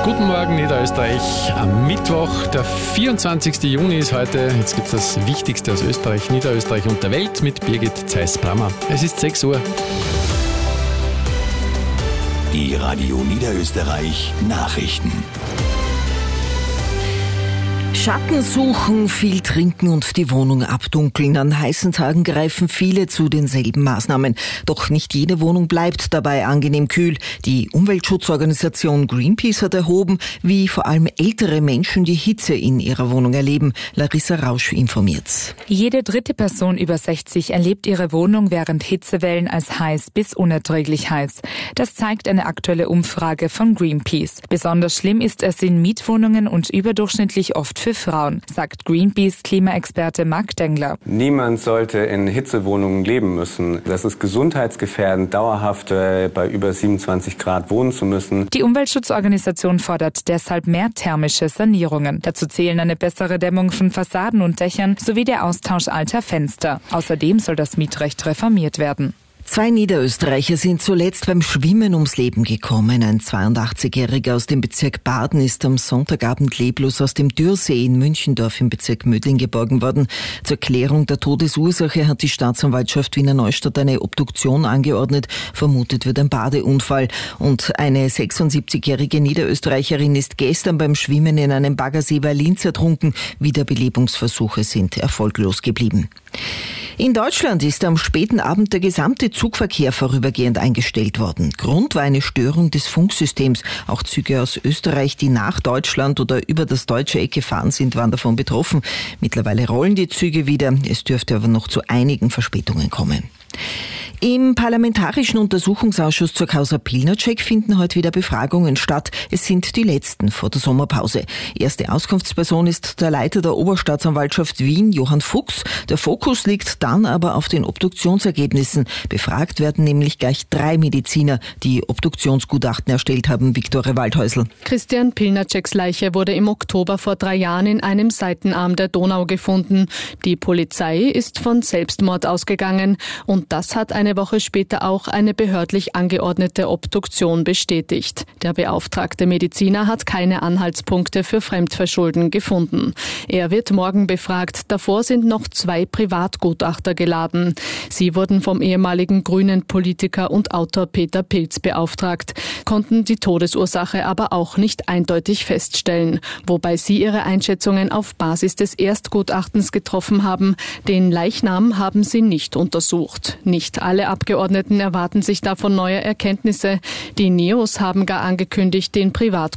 Guten Morgen, Niederösterreich. Am Mittwoch, der 24. Juni ist heute. Jetzt gibt es das Wichtigste aus Österreich, Niederösterreich und der Welt mit Birgit Zeiss-Brammer. Es ist 6 Uhr. Die Radio Niederösterreich Nachrichten. Schatten suchen, viel trinken und die Wohnung abdunkeln. An heißen Tagen greifen viele zu denselben Maßnahmen. Doch nicht jede Wohnung bleibt dabei angenehm kühl. Die Umweltschutzorganisation Greenpeace hat erhoben, wie vor allem ältere Menschen die Hitze in ihrer Wohnung erleben. Larissa Rausch informiert. Jede dritte Person über 60 erlebt ihre Wohnung während Hitzewellen als heiß bis unerträglich heiß. Das zeigt eine aktuelle Umfrage von Greenpeace. Besonders schlimm ist es in Mietwohnungen und überdurchschnittlich oft für Frauen, sagt Greenpeace-Klimaexperte Marc Dengler. Niemand sollte in Hitzewohnungen leben müssen. Das ist gesundheitsgefährdend, dauerhaft bei über 27 Grad wohnen zu müssen. Die Umweltschutzorganisation fordert deshalb mehr thermische Sanierungen. Dazu zählen eine bessere Dämmung von Fassaden und Dächern sowie der Austausch alter Fenster. Außerdem soll das Mietrecht reformiert werden. 2 Niederösterreicher sind zuletzt beim Schwimmen ums Leben gekommen. Ein 82-Jähriger aus dem Bezirk Baden ist am Sonntagabend leblos aus dem Dürrsee in Münchendorf im Bezirk Mödling geborgen worden. Zur Klärung der Todesursache hat die Staatsanwaltschaft Wiener Neustadt eine Obduktion angeordnet. Vermutet wird ein Badeunfall. Und eine 76-jährige Niederösterreicherin ist gestern beim Schwimmen in einem Baggersee bei Linz ertrunken. Wiederbelebungsversuche sind erfolglos geblieben. In Deutschland ist am späten Abend der gesamte Zugverkehr vorübergehend eingestellt worden. Grund war eine Störung des Funksystems. Auch Züge aus Österreich, die nach Deutschland oder über das deutsche Eck gefahren sind, waren davon betroffen. Mittlerweile rollen die Züge wieder. Es dürfte aber noch zu einigen Verspätungen kommen. Im Parlamentarischen Untersuchungsausschuss zur Causa Pilnacek finden heute wieder Befragungen statt. Es sind die letzten vor der Sommerpause. Erste Auskunftsperson ist der Leiter der Oberstaatsanwaltschaft Wien, Johann Fuchs. Der Fokus liegt dann aber auf den Obduktionsergebnissen. Befragt werden nämlich gleich 3 Mediziner, die Obduktionsgutachten erstellt haben. Viktoria Waldhäusl. Christian Pilnaceks Leiche wurde im Oktober vor 3 Jahren in einem Seitenarm der Donau gefunden. Die Polizei ist von Selbstmord ausgegangen und das hat eine Woche später auch eine behördlich angeordnete Obduktion bestätigt. Der beauftragte Mediziner hat keine Anhaltspunkte für Fremdverschulden gefunden. Er wird morgen befragt. Davor sind noch 2 Privatgutachter geladen. Sie wurden vom ehemaligen grünen Politiker und Autor Peter Pilz beauftragt, konnten die Todesursache aber auch nicht eindeutig feststellen, wobei sie ihre Einschätzungen auf Basis des Erstgutachtens getroffen haben. Den Leichnam haben sie nicht untersucht. Nicht alle Abgeordneten erwarten sich davon neue Erkenntnisse. Die Neos haben gar angekündigt, den Privatgutachter